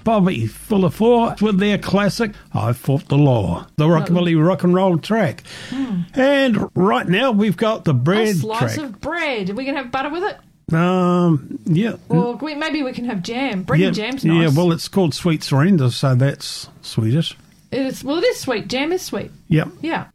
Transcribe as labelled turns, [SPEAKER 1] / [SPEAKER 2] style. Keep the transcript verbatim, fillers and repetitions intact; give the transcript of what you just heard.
[SPEAKER 1] Bobby Full of Four with their classic, I Fought the Law, the rockabilly rock and roll track. Mm. And right now we've got the bread
[SPEAKER 2] A slice
[SPEAKER 1] track.
[SPEAKER 2] of bread. Are we going to have butter with it?
[SPEAKER 1] Um, yeah.
[SPEAKER 2] Or we, maybe we can have jam. Bread
[SPEAKER 1] yeah,
[SPEAKER 2] and jam's nice.
[SPEAKER 1] Yeah, well, it's called Sweet Surrender, so that's Swedish.
[SPEAKER 2] It is, well, it is sweet. Jam is sweet.
[SPEAKER 1] Yep.
[SPEAKER 2] Yeah.